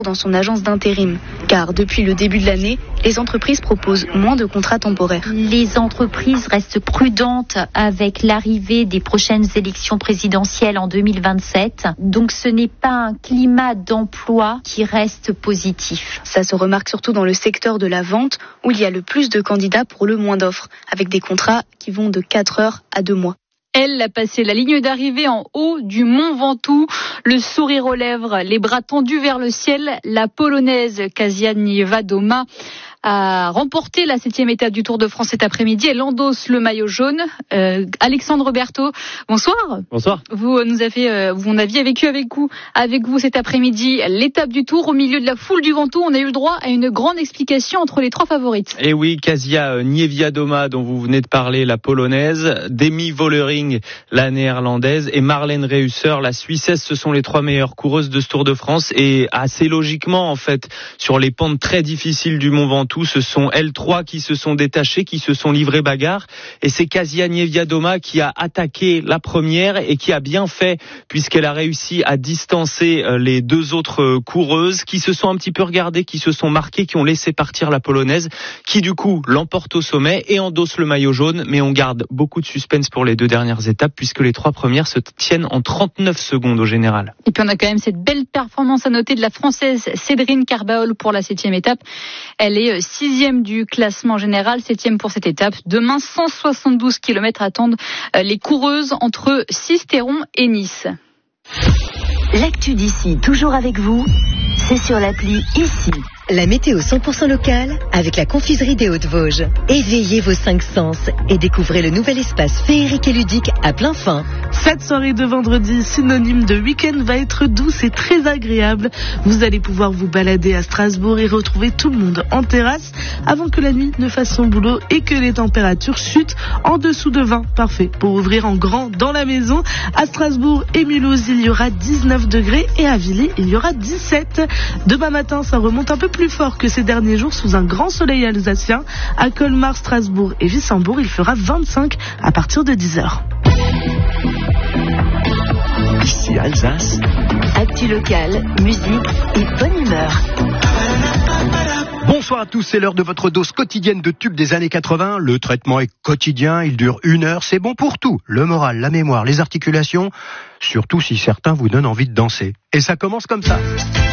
dans son agence d'intérim, car depuis le début de l'année, les entreprises proposent moins de contrats temporaires. Les entreprises restent prudentes avec l'arrivée des prochaines élections présidentielles en 2027. Donc ce n'est pas un climat d'emploi qui reste positif. Ça se remarque surtout dans le secteur de la vente, où il y a le plus de candidats pour le moins d'offres, avec des contrats qui vont de 4 heures à 2 mois. Elle a passé la ligne d'arrivée en haut du Mont Ventoux, le sourire aux lèvres, les bras tendus vers le ciel. La Polonaise Kasia Niewiadoma a remporté la 7e étape du Tour de France cet après-midi. Elle endosse le maillot jaune. Alexandre Berthaud, bonsoir. Bonsoir. On aviez vécu avec vous cet après-midi l'étape du Tour au milieu de la foule du Ventoux. On a eu le droit à une grande explication entre les 3 favorites. Et oui, Kasia Niewiadoma dont vous venez de parler, la Polonaise, Demi Vollering, la Néerlandaise, et Marlène Reusser, la Suissesse. Ce sont les 3 meilleures coureuses de ce Tour de France, et assez logiquement en fait sur les pentes très difficiles du Mont Ventoux. Ce sont elles 3 qui se sont détachées, qui se sont livrées bagarre, et c'est Kasia Niewiadoma qui a attaqué la première et qui a bien fait puisqu'elle a réussi à distancer les 2 autres coureuses qui se sont un petit peu regardées, qui se sont marquées, qui ont laissé partir la Polonaise, qui du coup l'emporte au sommet et endosse le maillot jaune. Mais on garde beaucoup de suspense pour les 2 dernières étapes puisque les 3 premières se tiennent en 39 secondes au général. Et puis on a quand même cette belle performance à noter de la Française Cédrine Carbaol pour la 7e étape. Elle est 6e du classement général, 7e pour cette étape. Demain, 172 km attendent les coureuses entre Sisteron et Nice. L'actu d'ici, toujours avec vous, c'est sur l'appli Ici. La météo 100% locale avec la confiserie des Hauts-de-Vosges. Éveillez vos 5 sens et découvrez le nouvel espace féerique et ludique à plein fin. Cette soirée de vendredi, synonyme de week-end, va être douce et très agréable. Vous allez pouvoir vous balader à Strasbourg et retrouver tout le monde en terrasse avant que la nuit ne fasse son boulot et que les températures chutent en dessous de 20. Parfait pour ouvrir en grand dans la maison. À Strasbourg et Mulhouse, il y aura 19 degrés et à Villers, il y aura 17. Demain matin, ça remonte un peu plus fort que ces derniers jours sous un grand soleil alsacien. À Colmar, Strasbourg et Wissembourg, il fera 25 à partir de 10h. Ici Alsace. Actu locale, musique et bonne humeur. Bonsoir à tous, c'est l'heure de votre dose quotidienne de tubes des années 80. Le traitement est quotidien, il dure 1 heure, c'est bon pour tout. Le moral, la mémoire, les articulations, surtout si certains vous donnent envie de danser. Et ça commence comme ça.